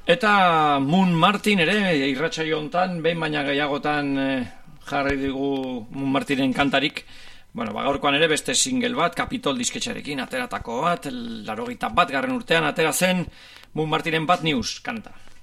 Eta Moon Martin ere irratsaio hontan behin baina gehiagotan jarri digu Moon Martinen kantarik. Gaurkoan ere beste single bat, Capitol disketxarekin ateratako bat, 81. urtean atera zen Moon Martinen Bad News kanta.